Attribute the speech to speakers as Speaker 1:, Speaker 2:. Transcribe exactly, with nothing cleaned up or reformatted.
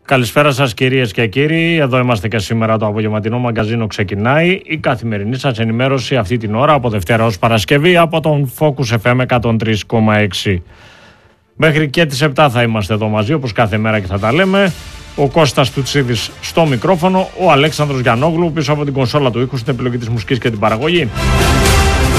Speaker 1: Καλησπέρα σας κυρίες και κύριοι, εδώ είμαστε και σήμερα. Το απογευματινό μαγκαζίνο ξεκινάει. Η καθημερινή σας ενημέρωση αυτή την ώρα από Δευτέρα ως Παρασκευή από τον Focus εφ εμ εκατόν τρία κόμμα έξι. Μέχρι και τις επτά θα είμαστε εδώ μαζί όπως κάθε μέρα και θα τα λέμε. Ο Κώστας Τουτσίδης στο μικρόφωνο, ο Αλέξανδρος Γιαννόγλου πίσω από την κονσόλα του ήχου στην επιλογή της μουσικής και την παραγωγή.